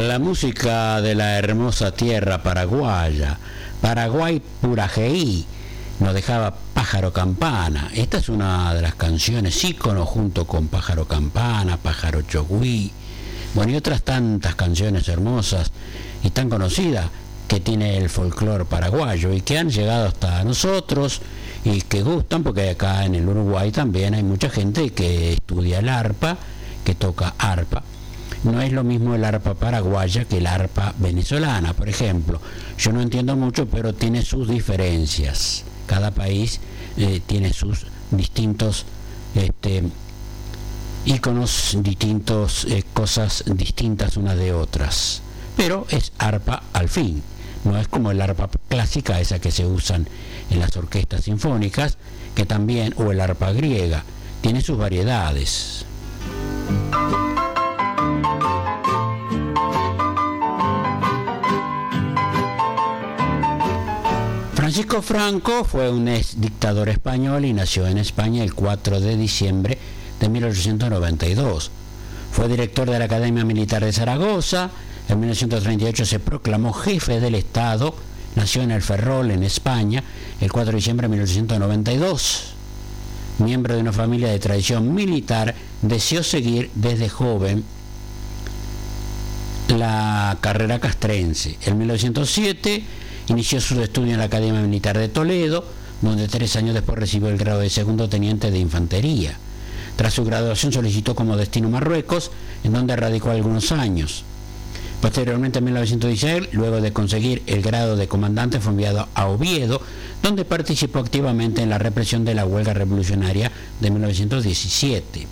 La música de la hermosa tierra paraguaya, Paraguay Purajeí, nos dejaba Pájaro Campana. Esta es una de las canciones ícono junto con Pájaro Campana, Pájaro Chogüí, bueno, y otras tantas canciones hermosas y tan conocidas que tiene el folclore paraguayo y que han llegado hasta nosotros y que gustan, porque acá en el Uruguay también hay mucha gente que estudia el arpa, que toca arpa. No es lo mismo el arpa paraguaya que el arpa venezolana, por ejemplo. Yo no entiendo mucho, pero tiene sus diferencias. Cada país tiene sus distintos íconos, distintos cosas distintas unas de otras. Pero es arpa al fin. No es como el arpa clásica, esa que se usan en las orquestas sinfónicas, que también, o el arpa griega, tiene sus variedades. Francisco Franco fue un ex dictador español y nació en España el 4 de diciembre de 1892. Fue director de la Academia Militar de Zaragoza. En 1938 se proclamó jefe del Estado. Nació en el Ferrol, en España, el 4 de diciembre de 1892. Miembro de una familia de tradición militar, deseó seguir desde joven la carrera castrense. En 1907 inició sus estudios en la Academia Militar de Toledo, donde 3 años después recibió el grado de segundo teniente de infantería. Tras su graduación solicitó como destino Marruecos, en donde radicó algunos años. Posteriormente, en 1916, luego de conseguir el grado de comandante, fue enviado a Oviedo, donde participó activamente en la represión de la huelga revolucionaria de 1917.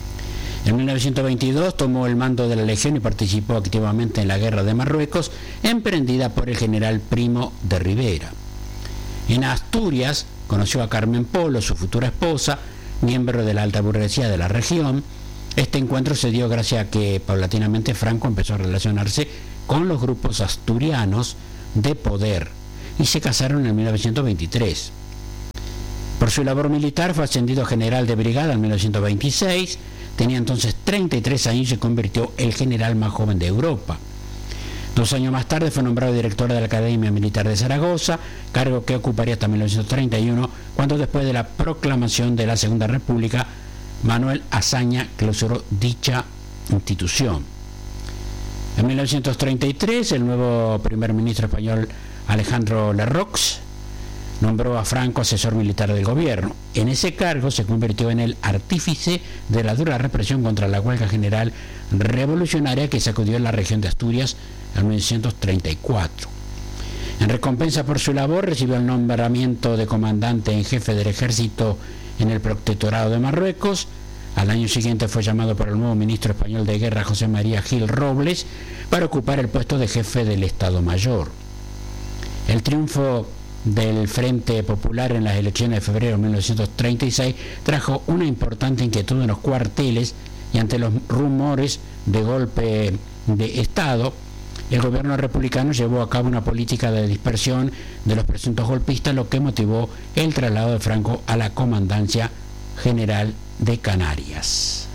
En 1922 tomó el mando de la Legión y participó activamente en la Guerra de Marruecos, emprendida por el general Primo de Rivera. En Asturias conoció a Carmen Polo, su futura esposa, miembro de la alta burguesía de la región. Este encuentro se dio gracias a que paulatinamente Franco empezó a relacionarse con los grupos asturianos de poder y se casaron en 1923. Por su labor militar fue ascendido a general de brigada en 1926. Tenía entonces 33 años y se convirtió en el general más joven de Europa. 2 años más tarde fue nombrado director de la Academia Militar de Zaragoza, cargo que ocuparía hasta 1931, cuando después de la proclamación de la Segunda República, Manuel Azaña clausuró dicha institución. En 1933, el nuevo primer ministro español Alejandro Lerroux nombró a Franco asesor militar del gobierno. En ese cargo se convirtió en el artífice de la dura represión contra la huelga general revolucionaria que sacudió en la región de Asturias en 1934. En recompensa por su labor recibió el nombramiento de comandante en jefe del ejército en el protectorado de Marruecos. Al año siguiente fue llamado por el nuevo ministro español de guerra, José María Gil Robles, para ocupar el puesto de jefe del Estado Mayor. El triunfo del Frente Popular en las elecciones de febrero de 1936 trajo una importante inquietud en los cuarteles y ante los rumores de golpe de Estado, el gobierno republicano llevó a cabo una política de dispersión de los presuntos golpistas, lo que motivó el traslado de Franco a la Comandancia General de Canarias.